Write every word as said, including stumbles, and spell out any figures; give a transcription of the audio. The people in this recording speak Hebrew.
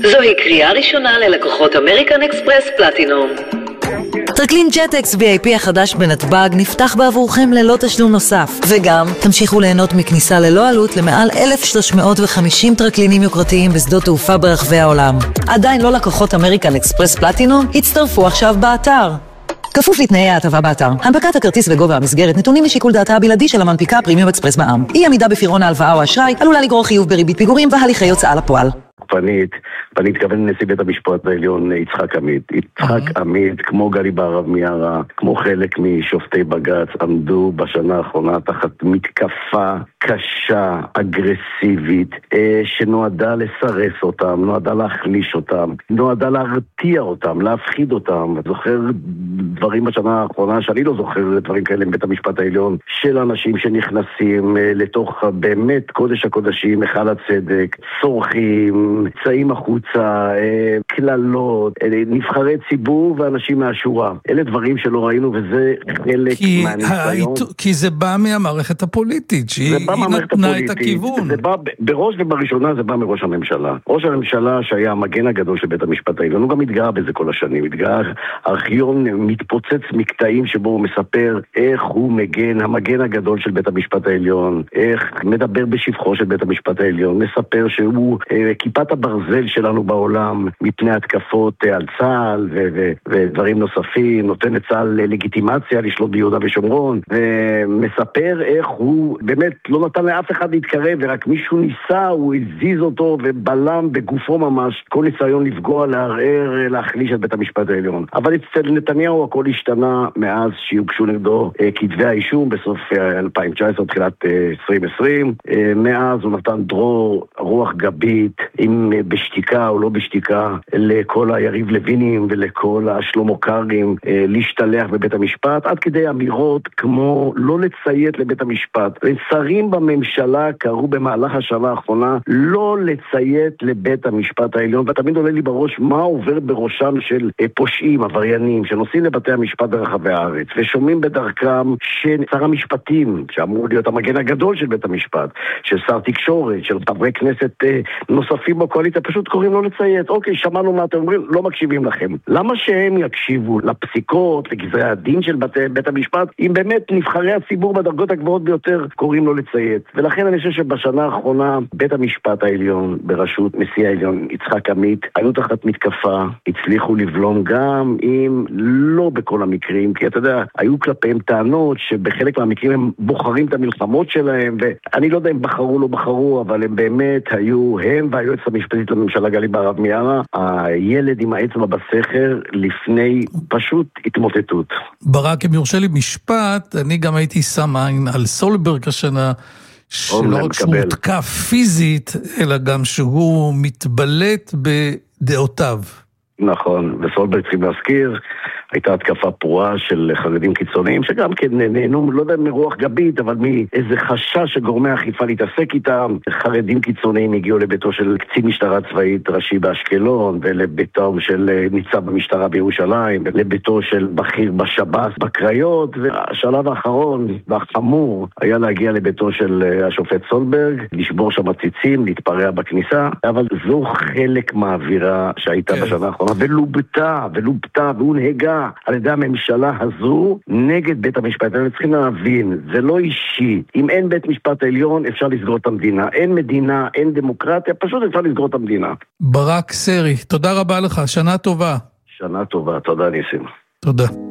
זוהי קריאה ראשונה ללקוחות אמריקן אקספרס פלטינום. טרקלין ג'ט-אקס וי איי פי החדש בנתב"ג נפתח בעבורכם ללא תשלום נוסף, וגם תמשיכו ליהנות מכניסה ללא עלות למעל אלף שלוש מאות וחמישים טרקלינים יוקרתיים בשדות תעופה ברחבי העולם. עדיין לא לקוחות אמריקן אקספרס פלטינום? הצטרפו עכשיו באתר. כפוף לתנאי ההטבה באתר. הנפקת הכרטיס וגובה המסגרת נתונים משיקול דעתה הבלעדי של המנפיקה פרימיום אקספרס בע"מ. אי עמידה בפירעון ההלוואה או אשראי עלולה לגרור חיוב בריבית פיגורים והליכי הוצאה לפועל. פנית, פנית כוון נשיא בית המשפט העליון יצחק עמית. יצחק עמית, כמו גלי בהרב מיארה, כמו חלק משופטי בג"ץ, עמדו בשנה האחרונה תחת מתקפה קשה, אגרסיבית, שנועדה לסרס אותם, נועדה להחליש אותם, נועדה להרתיע אותם, להפחיד אותם. זוכר דברים בשנה האחרונה, שאני לא זוכר דברים כאלה מבית המשפט העליון, של אנשים שנכנסים לתוך באמת קודש הקודשים, היכל הצדק, צורכים, צאים החוצה, כללות, נבחרי ציבור ואנשים מהשורה. אלה דברים שלא ראינו, וזה חלק כי מהניסיון. כי זה בא מהמערכת הפוליטית, שהיא נתנה את הכיוון. זה בא, בראש ובראשונה זה בא מראש הממשלה. ראש הממשלה שהיה המגן הגדול של בית המשפט העליון, הוא גם התגאה בזה כל השנים. התגאה, הארכיון מתפוצץ מקטעים שבו הוא מספר איך הוא מגן, המגן הגדול של בית המשפט העליון, איך מדבר בשבחו של בית המשפט העליון, מספר שהוא כיפת הברזל שלנו בעולם מפני התקפות על צה"ל ו- ו- ודברים נוספים, נותן לצה"ל לגיטימציה לשלוט ביהודה ושומרון, ומספר איך הוא באמת לא נתן לאף אחד להתקרב, ורק מישהו ניסה, הוא הזיז אותו ובלם בגופו ממש כל ניסיון לפגוע, לערער, להחליש את בית המשפט העליון. אבל אצל נתניהו הכל השתנה מאז שיוגשו נגדו כתבי האישום בסוף אלפיים תשע עשרה, תחילת עשרים עשרים. מאז הוא נתן דרור רוח גבית, אם בשתיקה או לא בשתיקה, לכל היריב לוינים ולכל השלמה קרעים להשתלח בבית המשפט, עד כדי אמירות כמו לא לציית לבית המשפט. שרים בממשלה קראו במהלך השנה האחרונה לא לציית לבית המשפט העליון, ותמיד עולה לי בראש מה עובר בראשם של פושעים, עבריינים, שנוסעים לבתי המשפט ברחבי הארץ, ושומעים בדרכם ששר המשפטים, שאמור להיות המגן הגדול של בית המשפט, של שר תקשורת, של חברי כנסת נוספים בקואליציה, פשוט קוראים לא לציית. אוקיי, שמענו מה אתם אומרים, לא מקשיבים לכם. למה שהם יקשיבו לפסיקות, לגזרי הדין של בית, בית המשפט, אם באמת נבחרי הציבור בדרגות הגבוהות ביותר קוראים לא לציית? ולכן אני חושב שבשנה האחרונה בית המשפט העליון בראשות נשיא העליון יצחק עמית היו תחת מתקפה, הצליחו לבלום גם אם לא בכל המקרים, כי אתה יודע, היו כלפיהם טענות שבחלק מהמקרים הם בוחרים את המלחמות שלהם, ואני לא יודע אם בחרו לא בחרו, אבל הם באמת היו, הם והיועץ המשפטית לממשלה גלי בהרב מיארה, הילד עם האצבע בסכר לפני פשוט התמוטטות. ברק, אם יורשה לי משפט, אני גם הייתי שם עין על סולברג השנה, שלא רק שהוא הותקף פיזית, אלא גם שהוא מתבלט בדעותיו. נכון, וסולברג צריכים להזכיר, הייתה התקפה פרועה של חרדים קיצוניים, שגם כן נהנו, לא יודע מרוח גבית, אבל מאיזה חשש שגורמי האכיפה להתעסק איתם. חרדים קיצוניים הגיעו לביתו של קצין משטרה צבאית ראשי באשקלון, ולביתו של ניצב במשטרה בירושלים, ולביתו של בכיר בשב"ס בקריות, והשלב האחרון והחמור היה להגיע לביתו של השופט סולברג, לשבור שם הציצים, להתפרע בכניסה, אבל זו חלק מהאווירה שהייתה כן. בשנה האחרונה, ולובטה, ולובטה, והונהגה על ידי הממשלה הזו נגד בית המשפט. אנחנו צריכים להבין, זה לא אישי. אם אין בית משפט עליון, אפשר לסגור את המדינה. אין מדינה, אין דמוקרטיה, פשוט אפשר לסגור את המדינה. ברק סרי, תודה רבה לך, שנה טובה. שנה טובה, תודה ניסים. תודה.